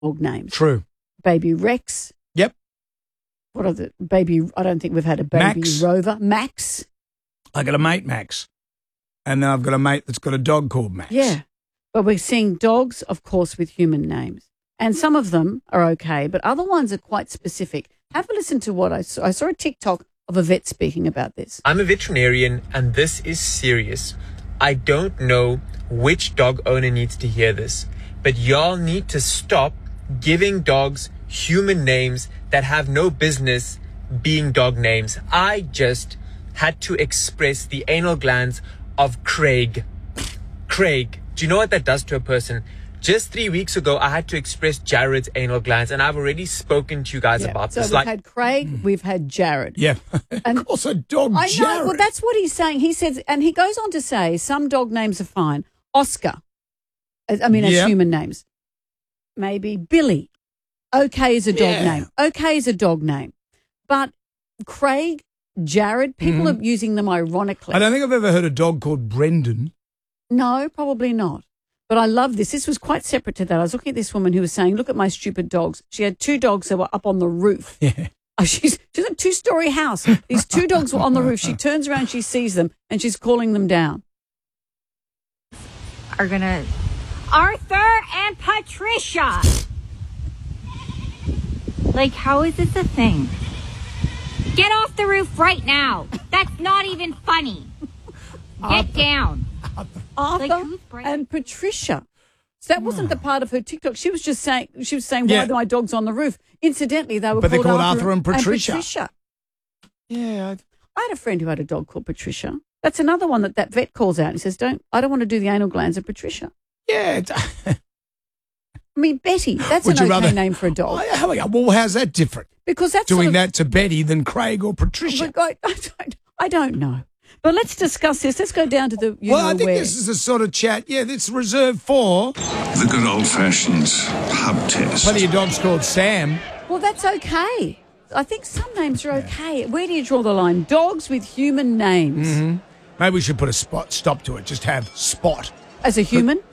dog names. True. Baby Rex. Yep. What are the baby? I don't think we've had a baby Max. Rover. Max. I got a mate, Max. And then I've got a mate that's got a dog called Max. Yeah. But we're seeing dogs, of course, with human names. And some of them are okay, but other ones are quite specific. Have a listen to what I saw. I saw a TikTok of a vet speaking about this. I'm a veterinarian and this is serious. I don't know which dog owner needs to hear this, but y'all need to stop giving dogs human names that have no business being dog names. I just had to express the anal glands of Craig. Craig, do you know what that does to a person? Just 3 weeks ago, I had to express Jared's anal glands, and I've already spoken to you guys about So this. we've had Craig, we've had Jared. Yeah. And of course, a dog I Jared. know. Well, that's what he's saying. He says, and he goes on to say, some dog names are fine. Oscar, as human names. Maybe Billy. Okay is a dog name. Okay is a dog name. But Craig, Jared, people are using them ironically. I don't think I've ever heard a dog called Brendan. No, probably not. But I love this. This was quite separate to that. I was looking at this woman who was saying, look at my stupid dogs. She had 2 dogs that were up on the roof. Yeah. She's a 2-story house. These 2 dogs were on the roof. She turns around, she sees them, and she's calling them down. Are going to... Arthur and Patricia! Like, how is this a thing? Get off the roof right now. That's not even funny. Get down. Arthur and Patricia. So that wasn't the part of her TikTok. She was just saying, why are my dogs on the roof? Incidentally, they were called Arthur and Patricia. Yeah. I had a friend who had a dog called Patricia. That's another one that vet calls out and says, I don't want to do the anal glands of Patricia. Yeah. I mean, Betty, that's an okay name for a dog. Well, how's that different? Because that's doing that to Betty than Craig or Patricia. I don't know. But let's discuss this. Let's go down to the I think this is a sort of chat. Yeah, it's reserved for the good old-fashioned pub test. Plenty of dogs called Sam. Well, that's okay. I think some names are okay. Where do you draw the line? Dogs with human names. Mm-hmm. Maybe we should put a stop to it. Just have Spot. As a human?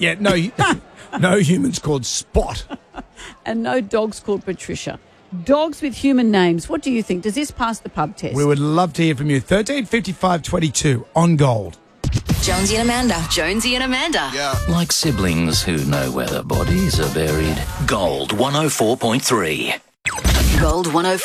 No humans called Spot. And no dogs called Patricia. Dogs with human names. What do you think? Does this pass the pub test? We would love to hear from you. 135522 on Gold. Jonesy and Amanda. Jonesy and Amanda. Yeah. Like siblings who know where their bodies are buried. Gold 104.3. Gold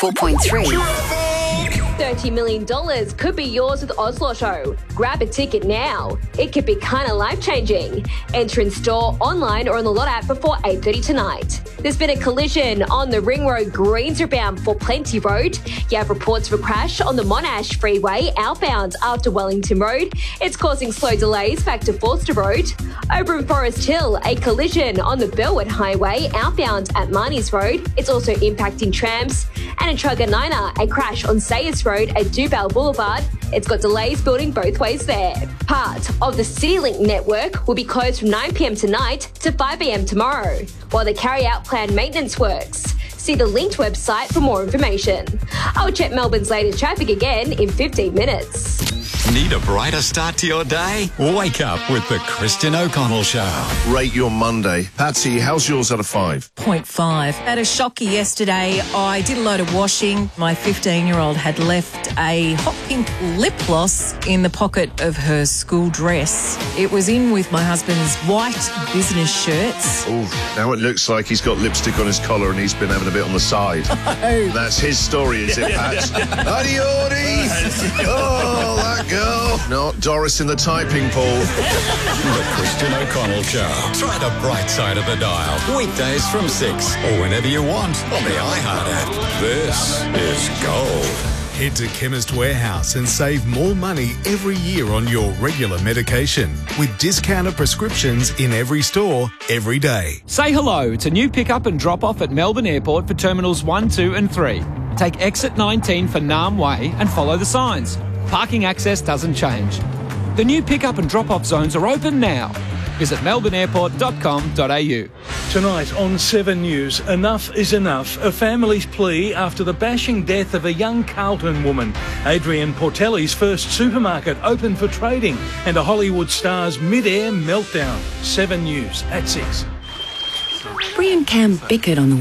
104.3. $30 million could be yours with Oz Lotto. Grab a ticket now. It could be kind of life-changing. Enter in store, online or on the Lot app before 8:30 tonight. There's been a collision on the Ring Road Greensboro bound for Plenty Road. You have reports of a crash on the Monash Freeway outbound after Wellington Road. It's causing slow delays back to Forster Road. Over in Forest Hill, a collision on the Burwood Highway outbound at Marnie's Road. It's also impacting trams. And in Truganina, a crash on Sayers Road at Dubell Boulevard. It's got delays building both ways there. Part of the CityLink network will be closed from 9 p.m. tonight to 5 a.m. tomorrow, while they carry out planned maintenance works. See the linked website for more information. I'll check Melbourne's latest traffic again in 15 minutes. Need a brighter start to your day? Wake up with the Christian O'Connell Show. Rate your Monday. Patsy, how's yours out of 5? 0.5. Had a shocky yesterday. I did a load of washing. My 15-year-old had left a hot pink lip gloss in the pocket of her school dress. It was in with my husband's white business shirts. Oh, now it looks like he's got lipstick on his collar and he's been having a bit on the side. Oh. That's his story, is it, Pat? Adiordi! Oh, that girl. Not Doris in the typing pool. The Christian O'Connell Show. Try the bright side of the dial. Weekdays from 6 or whenever you want on the iHeart app. This is Gold. Head to Chemist Warehouse and save more money every year on your regular medication with discounted prescriptions in every store, every day. Say hello to new pick-up and drop-off at Melbourne Airport for Terminals 1, 2 and 3. Take exit 19 for Nam Way and follow the signs. Parking access doesn't change. The new pick-up and drop-off zones are open now. Visit melbourneairport.com.au. Tonight on 7 News, enough is enough. A family's plea after the bashing death of a young Carlton woman. Adrian Portelli's first supermarket open for trading. And a Hollywood star's mid-air meltdown. 7 News at 6. Bri and Cam bickered on the